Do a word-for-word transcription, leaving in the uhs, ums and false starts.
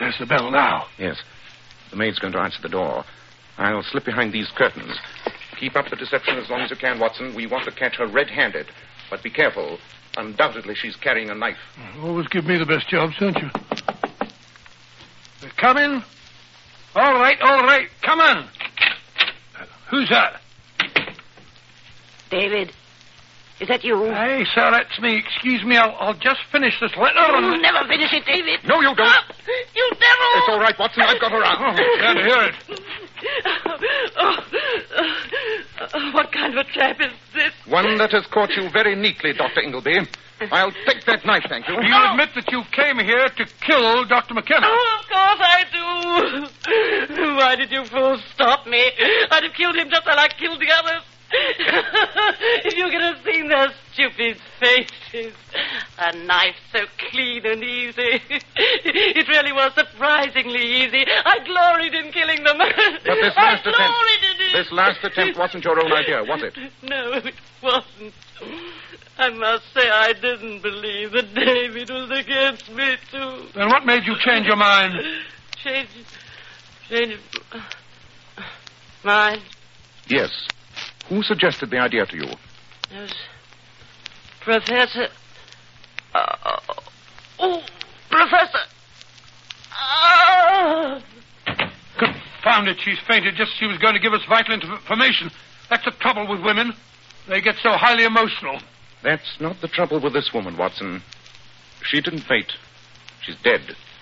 There's the bell now. Yes. The maid's going to answer the door. I'll slip behind these curtains. Keep up the deception as long as you can, Watson. We want to catch her red-handed. But be careful. Undoubtedly, she's carrying a knife. You always give me the best jobs, don't you? Come in. All right, all right. Come in. Uh, who's that? David, is that you? Hey, sir, that's me. Excuse me, I'll, I'll just finish this letter. You'll and... never finish it, David. No, you don't. Stop. You devil! It's all right, Watson. I've got her out. Oh, can't hear it. Oh, uh, what kind of a trap is this? One that has caught you very neatly, Doctor Ingleby. I'll take that knife, thank you. Do you admit that you came here to kill Doctor McKenna? Oh, of course I do. Why did you fools stop me? I'd have killed him just as I killed the others. If you could have seen their stupid faces. A knife so clean and easy. It really was surprisingly easy. I gloried in killing them. But this I last gloried attempt, in it. this last attempt wasn't your own idea, was it? No, it wasn't. I must say I didn't believe that David was against me, too. Then what made you change your mind? Change... Change... Mine? Yes. Who suggested the idea to you? It was Professor... Uh, oh, Professor... Oh. Confound it, she's fainted just as she was going to give us vital information. That's the trouble with women. They get so highly emotional. That's not the trouble with this woman, Watson. She didn't faint. She's dead.